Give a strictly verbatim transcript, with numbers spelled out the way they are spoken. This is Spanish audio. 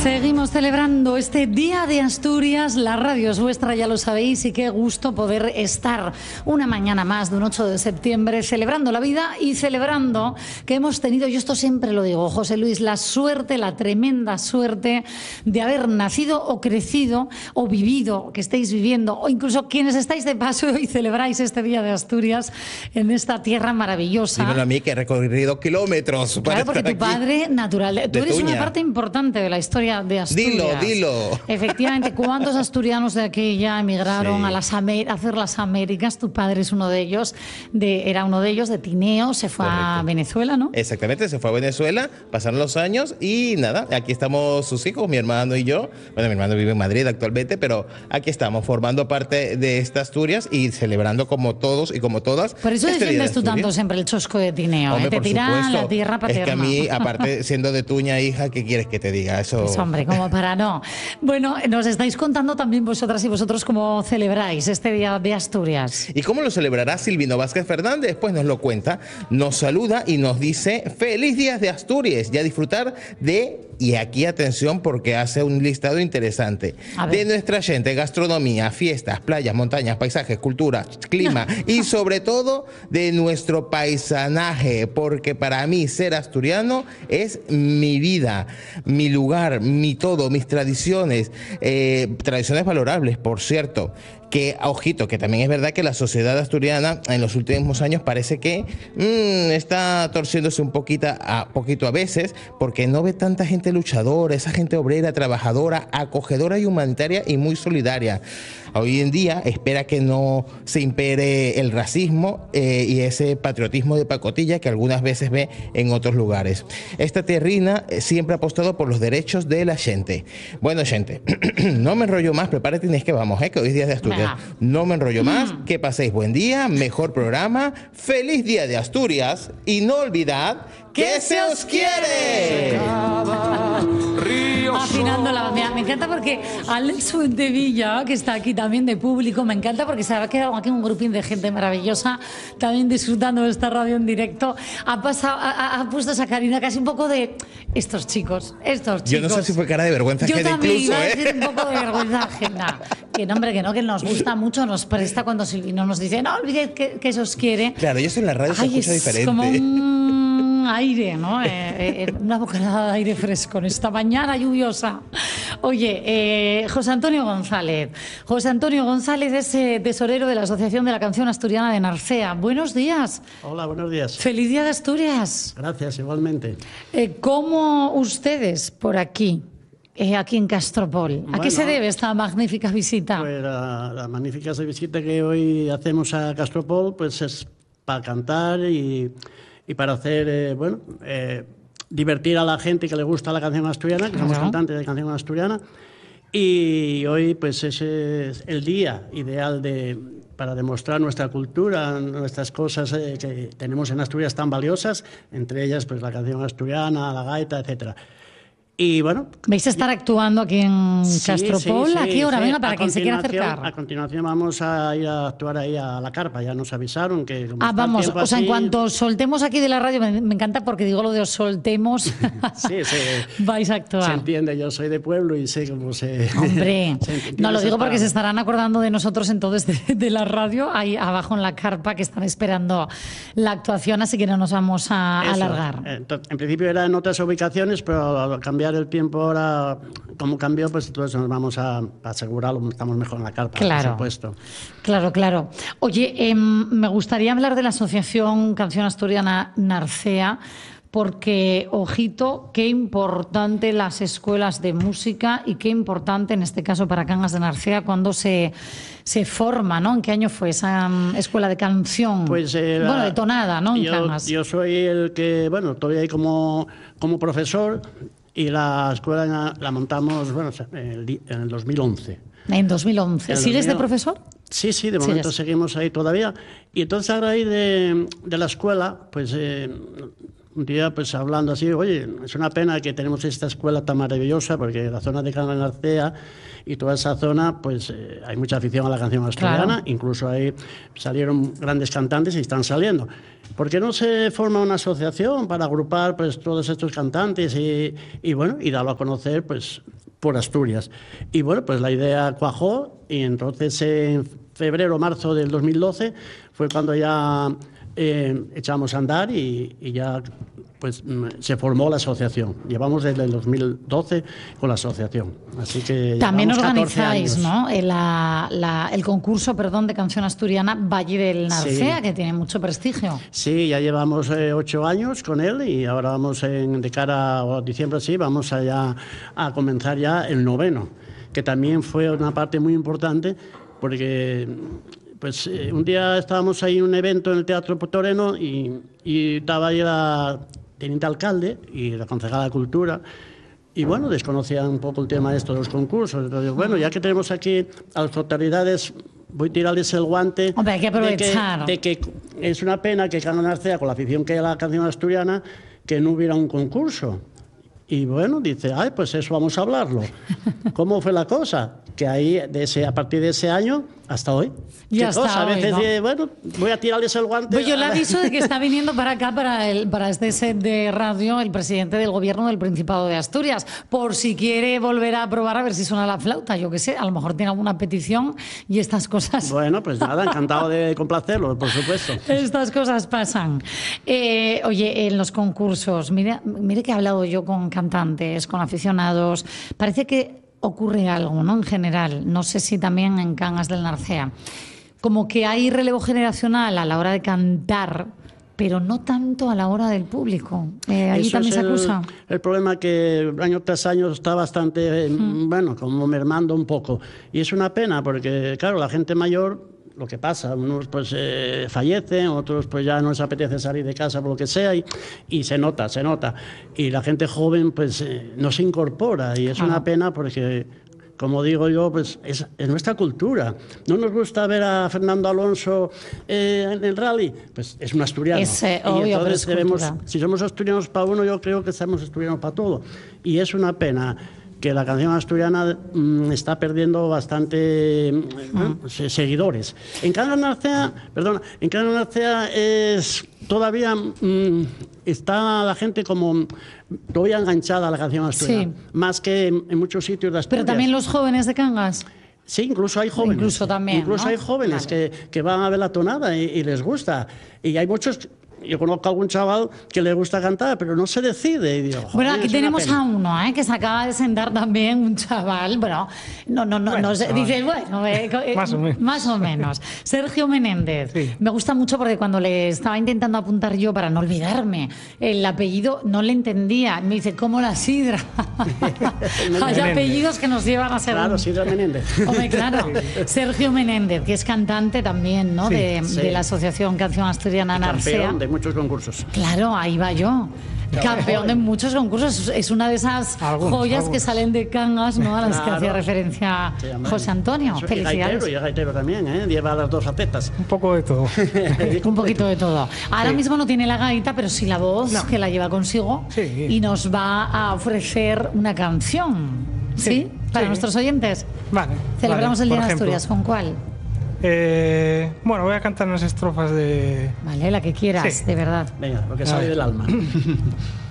Seguimos celebrando este Día de Asturias, la radio es vuestra, ya lo sabéis, y qué gusto poder estar una mañana más de un ocho de septiembre celebrando la vida y celebrando que hemos tenido, yo esto siempre lo digo, José Luis, la suerte, la tremenda suerte de haber nacido o crecido o vivido, que estéis viviendo, o incluso quienes estáis de paso y celebráis este Día de Asturias en esta tierra maravillosa. Dímelo a mí, que he recorrido kilómetros para Claro, porque estar tu aquí. padre natural, tú De eres Tuña. una parte importante de la historia de Asturias. Dilo, dilo. Efectivamente, ¿cuántos asturianos de aquella emigraron Sí. a, las Amé- a hacer las Américas? Tu padre es uno de ellos, de, era uno de ellos, de Tineo, se fue a Correcto. Venezuela, ¿no? Exactamente, se fue a Venezuela, pasaron los años y nada, aquí estamos sus hijos, mi hermano y yo. Bueno, mi hermano vive en Madrid actualmente, pero aquí estamos formando parte de esta Asturias y celebrando como todos y como todas. Por eso este Día de defiendes tú Asturias. tanto siempre el chosco de Tineo, Hombre, ¿eh? Te por tiran supuesto. la tierra paterna. Es que a mí, aparte, siendo de Tuña, hija, ¿qué quieres que te diga? Eso... Pues hombre, como para no. Bueno, nos estáis contando también vosotras y vosotros cómo celebráis este Día de Asturias. ¿Y cómo lo celebrará Silvino Vázquez Fernández? Pues nos lo cuenta, nos saluda y nos dice feliz Día de Asturias y a disfrutar de, y aquí atención porque hace un listado interesante, A ver. de nuestra gente, gastronomía, fiestas, playas, montañas, paisajes, cultura, clima y sobre todo de nuestro paisanaje, porque para mí ser asturiano es mi vida, mi lugar, mi todo, mis tradiciones, eh, tradiciones valorables, por cierto. Que, ojito, que también es verdad que la sociedad asturiana en los últimos años parece que mmm, está torciéndose un poquito a, poquito a veces, porque no ve tanta gente luchadora, esa gente obrera, trabajadora, acogedora y humanitaria y muy solidaria. Hoy en día espera que no se impere el racismo eh, y ese patriotismo de pacotilla que algunas veces ve en otros lugares. Esta terrina eh, siempre ha apostado por los derechos de la gente. Bueno, gente, no me enrollo más, prepárate, Inés, que vamos, eh, que hoy es Día de Asturias. Venga. No me enrollo más, que paséis buen día, mejor programa, feliz Día de Asturias y no olvidad que se os quiere. Afinando la me, me encanta porque Alex Fuentevilla, que está aquí también de público, me encanta porque se ha quedado aquí un grupín de gente maravillosa, también disfrutando de esta radio en directo. Ha pasado, ha, ha puesto esa carina casi un poco de estos chicos, estos chicos. Yo no sé si fue cara de vergüenza Yo ajena también incluso, iba a ¿eh? decir un poco de vergüenza ajena. Que no, hombre, que no, que nos gusta mucho, nos presta cuando Silvino nos dice, no olvidéis que, que eso os quiere. Claro, y eso en la radio se Ay, escucha es diferente. como un aire, ¿no? Eh, eh, una bocanada de aire fresco en esta mañana lluviosa. Oye, eh, José Antonio González. José Antonio González es eh, tesorero de la Asociación de la Canción Asturiana de Narcea. Buenos días. Hola, buenos días. Feliz Día de Asturias. Gracias, igualmente. Eh, ¿Cómo ustedes por aquí, eh, aquí en Castropol? ¿A qué Bueno, se debe esta magnífica visita? Pues la, la magnífica visita que hoy hacemos a Castropol pues es para cantar y, y para hacer, eh, bueno, eh, divertir a la gente que le gusta la canción asturiana, que somos Claro. cantantes de canción asturiana. Y hoy pues ese es el día ideal de, para demostrar nuestra cultura, nuestras cosas eh, que tenemos en Asturias tan valiosas, entre ellas pues la canción asturiana, la gaita, etcétera. Y bueno, ¿Vais a estar actuando aquí en sí, Castropol? sí, ¿A qué hora? sí. Venga, para A quien se quiera continuación- acercar. A continuación vamos a ir a actuar ahí a la carpa, ya nos avisaron que... como Ah, está el vamos, tiempo o sea, en así- cuanto soltemos aquí de la radio, me, me encanta porque digo lo de os soltemos, Sí, sí. vais a Se actuar. entiende, yo soy de pueblo y sé cómo se... Hombre, se entiende no lo esas digo porque se palabras. estarán acordando de nosotros entonces de, de la radio, ahí abajo en la carpa, que están esperando la actuación, así que no nos vamos a Eso. alargar. Entonces, en principio era en otras ubicaciones, pero al cambiar el tiempo ahora, como cambió, pues entonces nos vamos a, a asegurarlo, estamos mejor en la carpa, Claro. por supuesto. Claro, claro. Oye, eh, me gustaría hablar de la Asociación Canción Asturiana Narcea, porque, ojito, qué importante las escuelas de música y qué importante, en este caso para Cangas de Narcea, cuando se, se forma, ¿no? ¿En qué año fue esa um, escuela de canción? Pues, eh, la- bueno, de tonada, ¿no? En yo, Cangas. yo soy el que, bueno, estoy ahí como, como profesor y la escuela la, la montamos, bueno, en el, di- en el dos mil once. En dos mil once. En el ¿Sigues de dos mil profesor? Sí, sí, de Sigues. momento seguimos ahí todavía. Y entonces ahora ahí de, de la escuela, pues eh, un día pues hablando así, oye, es una pena que tenemos esta escuela tan maravillosa, porque la zona de Cangas de Narcea y toda esa zona, pues eh, hay mucha afición a la canción asturiana, claro. Incluso ahí salieron grandes cantantes y están saliendo. ¿Por qué no se forma una asociación para agrupar pues todos estos cantantes y, y bueno, y darlo a conocer pues por Asturias? Y bueno, pues la idea cuajó, y entonces en febrero o marzo del dos mil doce fue cuando ya eh, echamos a andar y, y ya pues se formó la asociación. Llevamos desde el dos mil doce con la asociación. Así que también organizáis, ¿no? El, la, la, el concurso, perdón, de canción asturiana Valle del Narcea, sí. Que tiene mucho prestigio. Sí, ya llevamos eh, ocho años con él y ahora vamos en, de cara a diciembre, sí, vamos allá a comenzar ya el noveno, que también fue una parte muy importante porque pues eh, un día estábamos ahí en un evento en el Teatro Toreno y, y estaba ahí la teniente alcalde y la concejala de Cultura, y bueno, desconocían un poco el tema de estos dos concursos. Entonces, bueno, ya que tenemos aquí a las autoridades, voy a tirarles el guante. Hombre, hay que aprovechar. De que, de que es una pena que Cangas de Narcea, con la afición que hay a la canción asturiana, que no hubiera un concurso. Y bueno, dice, ay, pues eso vamos a hablarlo. ¿Cómo fue la cosa? Que ahí, de ese, a partir de ese año hasta hoy. Ya está cosa? A hoy, veces, ¿no? eh, bueno, voy a tirarles el guante. Pues yo le aviso de que está viniendo para acá, para, el, para este set de radio, el presidente del gobierno del Principado de Asturias, por si quiere volver a probar a ver si suena la flauta, yo qué sé, a lo mejor tiene alguna petición y estas cosas. Bueno, pues nada, encantado de complacerlo, por supuesto. Estas cosas pasan. Eh, oye, en los concursos, mire, mire que he hablado yo con cantantes, con aficionados, parece que ocurre algo, ¿no? En general, no sé si también en Cangas del Narcea, como que hay relevo generacional a la hora de cantar, pero no tanto a la hora del público. Eh, ahí Eso también es se el, acusa. El problema que año tras año está bastante, eh, mm. bueno, como mermando un poco. Y es una pena porque, claro, la gente mayor, lo que pasa, unos pues eh, fallecen, otros pues ya no les apetece salir de casa por lo que sea, y, y se nota, se nota. Y la gente joven pues eh, no se incorpora, y es ah. una pena porque, como digo yo, pues es, es nuestra cultura. No nos gusta ver a Fernando Alonso eh, en el rally, pues es un asturiano. Es, eh, y obvio, entonces debemos, cultura. Si somos asturianos para uno, yo creo que somos asturianos para todo. Y es una pena que la canción asturiana mmm, está perdiendo bastante ¿no? mm. seguidores. En Cangas de Narcea, perdona, en Cangas de Narcea es todavía mmm, está la gente como todavía enganchada a la canción asturiana, sí. Más que en, en muchos sitios de Asturias. Pero también los jóvenes de Cangas. Sí, incluso hay jóvenes. Incluso también, Incluso ¿no? hay jóvenes vale. que, que van a ver la tonada y, y les gusta. Y hay muchos. Yo conozco a algún chaval que le gusta cantar, pero no se decide. Y digo, bueno, aquí tenemos a uno, ¿eh? Que se acaba de sentar también, un chaval. Bueno, no, no, no, bueno, no se, dice, bueno, eh, eh, más o menos. Más o menos. Sergio Menéndez. Sí. Me gusta mucho porque cuando le estaba intentando apuntar yo, para no olvidarme, el apellido no le entendía. Me dice, ¿cómo la sidra? Hay apellidos que nos llevan a ser. Claro, Sidra Menéndez. Hombre, claro. Sergio Menéndez, que es cantante también, ¿no? Sí, de, sí. de la Asociación Canción Asturiana Narcea. De muchos concursos. Claro, ahí va yo. Campeón de muchos concursos. Es una de esas algunos, joyas algunos. que salen de Cangas, ¿no? A las claro. que hacía referencia sí, José Antonio. Eso, Felicidades. Y gaitero, y gaitero también, ¿eh? Lleva las dos facetas. Un poco de todo. Un poquito de todo. Ahora sí. mismo no tiene la gaita, pero sí la voz, no. que la lleva consigo. Sí. Y nos va a ofrecer una canción. ¿Sí? ¿Sí? Para sí. nuestros oyentes. Vale. Celebramos vale. el Día Por de ejemplo, Asturias. ¿Con cuál? Eh, bueno, voy a cantar unas estrofas de... Vale, la que quieras, sí. de verdad. Venga, lo que sale del alma.